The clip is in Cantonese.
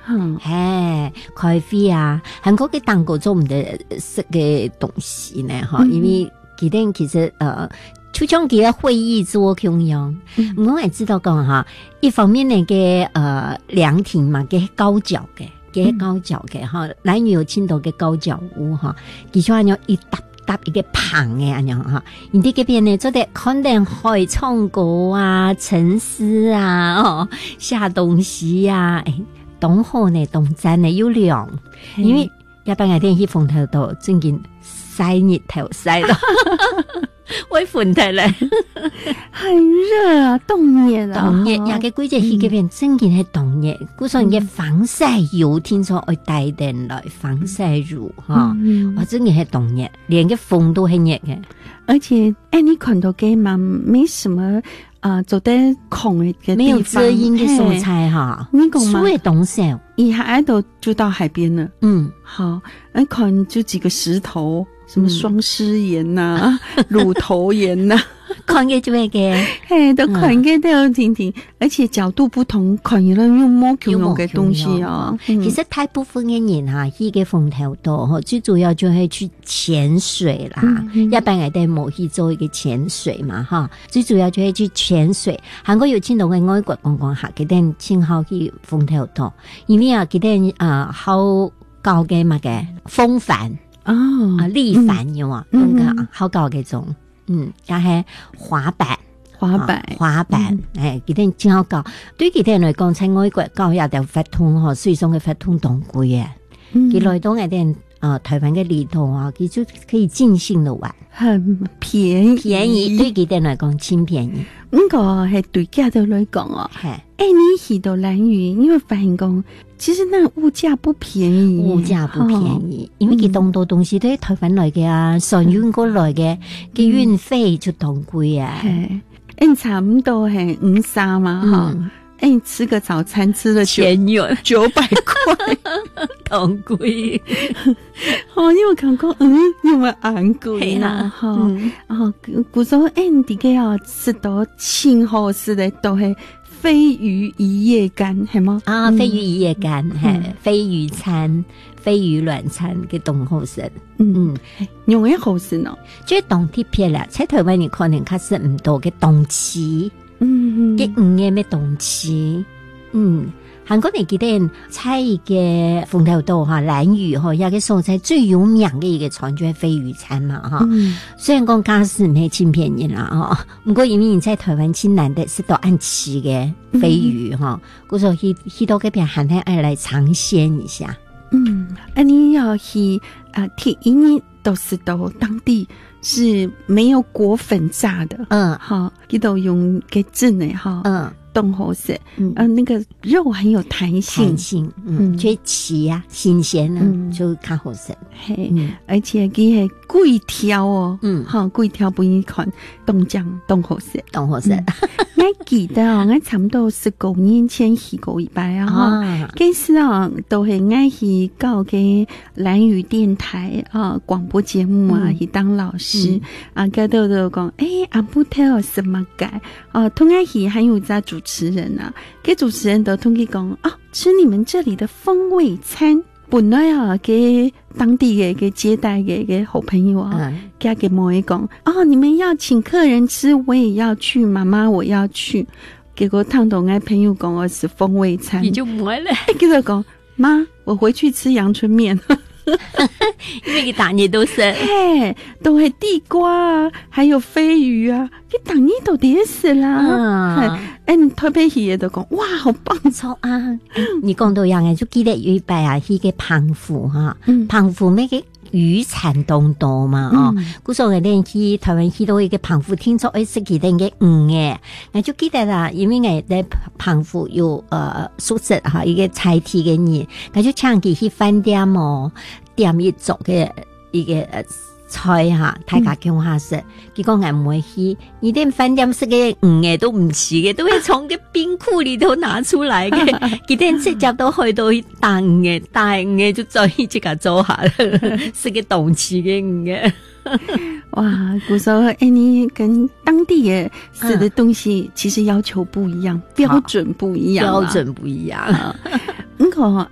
咖啡啊，韩国嘅蛋糕做唔得食嘅东西呢哈，因为佢哋其实就像佢嘅会议桌咁樣，我也知道講哈，一方面呢嘅涼亭嘛，嘅高腳嘅哈，蘭嶼有青島嘅高腳屋哈，其實係有一搭一個棚嘅咁樣哈，而啲嗰邊呢做啲可能海唱歌啊、沉思啊、下東西啊，東河呢、東站呢有涼，因為一般嘅天氣風頭度，最近曬熱頭曬到。會瞓睇咧， 很熱啊，凍熱啊， 凍熱，有嘅季節去嗰邊真嘅係凍熱，嗰種嘅防曬油聽說會帶點來防曬乳哈，我真嘅係凍熱，連個風都係熱嘅， 而且你看到嘅嘛，沒什麼做得空嘅地方， 沒有遮陰嘅蔬菜哈， 你講嘛， 樹會凍少， 一下就到海邊了，好，看就幾個石頭。什麼雙獅岩呐、乳頭岩呐， 看嘅做咩嘅？ 都看嘅都有聽聽，而且角度不同，看嘢都用摸球用嘅東西啊。 其實大部分嘅人哈，去嘅風頭度，最主要就係去潛水啦。一般我哋冇去做一個潛水嘛，哈，最主要就係去潛水。韓國有青島嘅外國觀光客，佢哋先好去風頭度，因為佢哋好高嘅乜嘅風帆。立帆有啊，好高嘅種，也係滑板，佢哋真好高。對佢哋嚟講，喺外國教有條法通嗬，水上嘅法通當貴嘅，佢來到我哋台灣嘅離島啊，佢就可以盡興地玩， 很便宜， 對佢哋嚟講真便宜。 個係對家頭來講哦，你去到蘭嶼，你會發現講，其實那物價不便宜，因為佢當多東西都係台灣來嘅啊，船運過來嘅運費就當貴啊， 差唔多係53嘛，哈，吃個早餐吃了900塊， 當貴， 因為感覺因為昂貴啦，故說啲嘅食到清好食的都係飛魚一夜干係嗎？ 飛魚一夜干係飛魚餐、飛魚卵餐嘅東好食， 用嘅好食咯， 即係當鐵片啦，喺台灣你可能較食唔到嘅東翅。嘅嘅咩東西，韓國人記得菜嘅風頭島哈，蘭嶼哈，有個所在最有名嘅一個餐就係飛魚餐嘛哈。雖然講價錢唔係真便宜啦哈，不過因為你在台灣真難得食到按吃嘅飛魚哈，故所以去到嗰邊還係愛來嘗鮮一下。 你要去第一年都是到當地。是沒有裹粉炸的，好，佢都用嘅真嘅哈，凍好食，那個肉很有彈性，最齊啊，新鮮啊，就較好食，而且佢係貴條哦，貴條不易看，凍醬凍好食，我記得我差唔多19年前去過一擺啊，嗰時都係我去搞嘅蘭嶼電台廣播節目去當老師嗰度就講阿布特什麼改同我去還有個主持人給主持人都同佢講吃你們這裡的風味餐，本來給當地嘅接待嘅好朋友給我講你們要請客人吃，我也要去，媽媽我要去。結果聽到我朋友講我是風味餐， 你就唔愛咧。 跟住講媽，我回去吃陽春麵。 因為佢打嘢都食， 都係地瓜還有飛魚佢打嘢都點食啦。台北去嘅都講哇，好棒錯啊！ 你講到樣嘅，就記得有一擺去嘅澎湖澎湖咩嘅漁產當道嘛嗰時候我哋去台灣去到一個澎湖，聽說食佢哋嘅嘅，我就記得啦，因為我喺澎湖有宿舍一個菜體嘅人，我就請佢去飯店點一做嘅一個菜大家講下食，結果我唔會去，你啲飯店食嘅嘅都唔似嘅，都係從個冰庫裏頭拿出來嘅，佢哋直接都去到大嘅就再即刻做下啦，食嘅動詞嘅哇，古時候你跟當地嘅食的東西其實要求不一樣，標準不一樣，